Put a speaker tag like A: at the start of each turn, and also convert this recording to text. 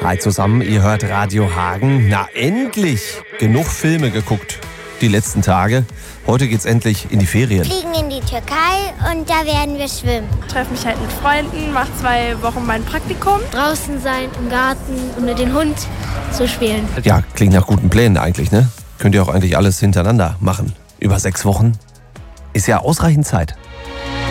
A: Hi zusammen, ihr hört Radio Hagen. Na endlich! Genug Filme geguckt die letzten Tage. Heute geht's endlich in die Ferien.
B: Fliegen in die Türkei und da werden wir schwimmen.
C: Treffe mich halt mit Freunden, mache 2 Wochen mein Praktikum.
D: Draußen sein, im Garten und mit dem Hund zu spielen.
A: Ja, klingt nach guten Plänen eigentlich, ne? Könnt ihr auch eigentlich alles hintereinander machen. Über 6 Wochen ist ja ausreichend Zeit.